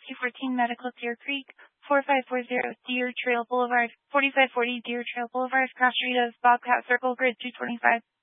SU14 Medical Deer Creek, 4540 Deer Trail Boulevard, 4540 Deer Trail Boulevard, cross street of Bobcat Circle, grid 225.